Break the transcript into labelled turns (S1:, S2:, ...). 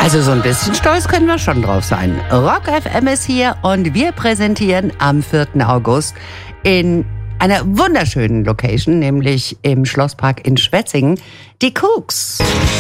S1: Also so ein bisschen stolz können wir schon drauf sein. Rock FM ist hier und wir präsentieren am 4. August in einer wunderschönen Location, nämlich im Schlosspark in Schwetzingen, die Kooks.